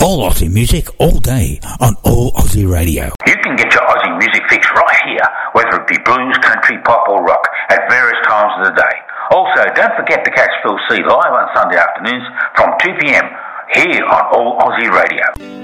All Aussie music, all day, on All Aussie Radio. You can get your Aussie music fix right here, whether it be blues, country, pop or rock, at various times of the day. Also, don't forget to catch Phil C live on Sunday afternoons from 2 p.m. here on All Aussie Radio.